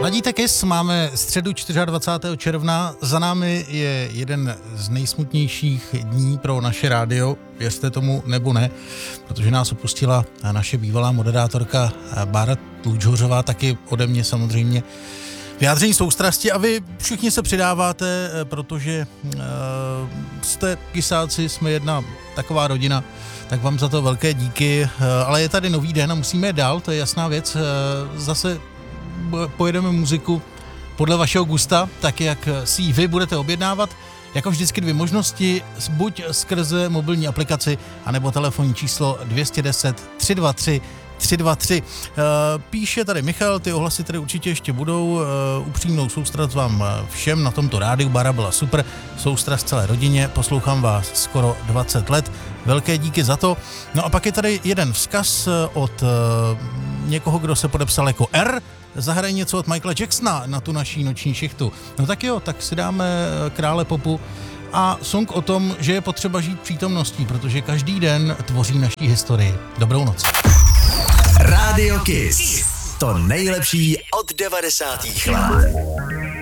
Ladíte Kiss, máme středu 24. června, za námi je jeden z nejsmutnějších dní pro naše rádio, věřte tomu nebo ne, protože nás opustila naše bývalá moderátorka Bára Tlučhořová, taky ode mě samozřejmě vyjádření soustrasti a vy všichni se přidáváte, protože jste Kisáci, jsme jedna taková rodina, tak vám za to velké díky, ale je tady nový den a musíme jít dál, to je jasná věc, zase pojedeme muziku podle vašeho gusta, tak jak si ji vy budete objednávat. Jako vždycky dvě možnosti, buď skrze mobilní aplikaci, anebo telefonní číslo 210 323 323. Píše tady Michal, ty ohlasy tady určitě ještě budou. Upřímnou soustrast vám všem na tomto rádiu, Bara byla super, soustrast celé rodině, poslouchám vás skoro 20 let, velké díky za to. No a pak je tady jeden vzkaz od někoho, kdo se podepsal jako R, zahraj něco od Michaela Jacksona na tu naší noční šichtu. No tak jo, tak si dáme Krále popu a song o tom, že je potřeba žít přítomností, protože každý den tvoří naší historii. Dobrou noc. Radio Kiss. To nejlepší od 90. let.